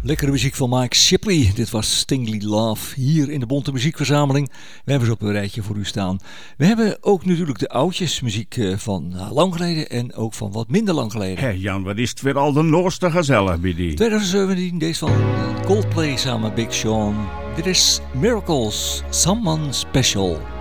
Lekkere muziek van Mike Shipley. Dit was Stingley Love hier in de Bonte Muziekverzameling. We hebben ze op een rijtje voor u staan. We hebben ook natuurlijk de oudjes, muziek van lang geleden en ook van wat minder lang geleden. Hé Jan, wat is het weer al de noorste gezellig bij die? 2017, deze van Coldplay samen met Big Sean. Dit is Miracles, Someone Special.